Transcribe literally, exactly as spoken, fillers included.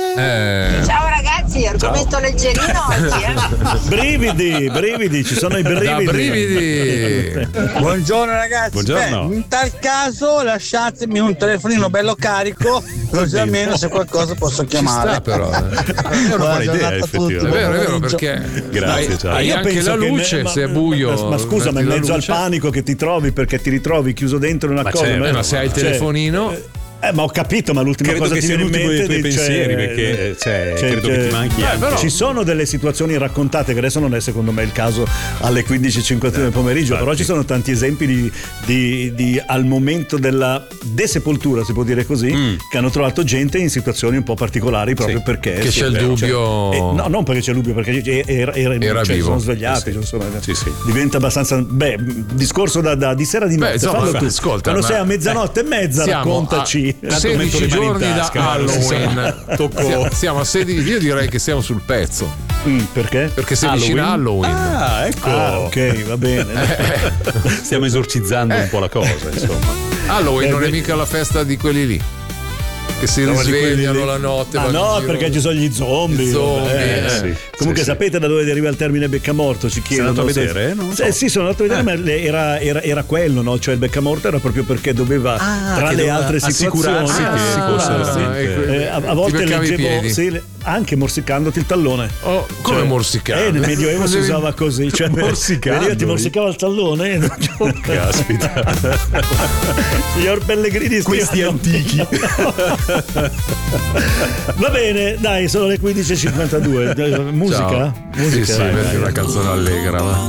Eh. Ciao ragazzi, argomento Ciao. leggerino oggi, eh? Brividi, brividi, ci sono i brividi. Da brividi. Buongiorno ragazzi. Buongiorno. Beh, in tal caso lasciatemi un telefonino bello carico, così almeno se qualcosa posso chiamare. Ci sta però. È una buona idea, effettivamente. È vero, è vero, perché grazie, ciao. hai Io anche la luce, ne, ma, se è buio. Ma scusa, ma in mezzo al panico che ti trovi perché ti ritrovi chiuso dentro una ma cosa. Certo, ma se hai il telefonino. Cioè, Eh, ma ho capito, ma l'ultima credo cosa che ti sia viene in l'ultimo mente dei tuoi dice, pensieri, perché cioè, cioè, credo cioè, che ti manchi eh, anche. però, ci sono delle situazioni raccontate che adesso non è secondo me il caso alle quindici e cinquantuno del pomeriggio, però ci sono tanti esempi di, di, di al momento della desepoltura, si può dire così, mm. che hanno trovato gente in situazioni un po' particolari proprio sì. perché che sì, c'è il vero, dubbio cioè, eh, no, non perché c'è il dubbio, perché era, era, era cioè, vivo, sono svegliati, sì, sì. Insomma, sì, sì. diventa abbastanza beh discorso da, da di sera di notte. Beh, insomma, fallo beh, tu. ascolta, quando ma, sei a mezzanotte eh, e mezza raccontaci a sedici giorni da tasca, Halloween. Siamo, siamo a sedici, io direi che siamo sul pezzo. Mm, perché? Perché si avvicina Halloween. Ah, ecco. Ah, ok, va bene. Stiamo esorcizzando eh. un po' la cosa, insomma. Halloween eh, non è mica la festa di quelli lì che si no, risvegliano la notte. Ah no, perché ci sono gli zombie. Gli zombie eh, eh. Sì. Comunque sì, sapete sì. da dove deriva il termine beccamorto? Ci chiedono. Sei andato a vedere? Se... Non so. eh, sì, sono andato a vedere, eh. ma era, era, era quello, no? Cioè il beccamorto era proprio perché doveva, ah, tra le altre situazioni, ah, che assicurarsi. Ah, eh, a, a volte leggevo sì, anche morsicandoti il tallone. Oh, come cioè, morsicando? Eh, nel Medioevo si usava così, cioè morsicando. Ti morsicava il tallone. Oh, caspita. Signor Pellegrini, questi antichi. Va bene, dai, sono le quindici e cinquantadue. Musica? Ciao. Musica. Sì, sì, metti una canzone allegra, va.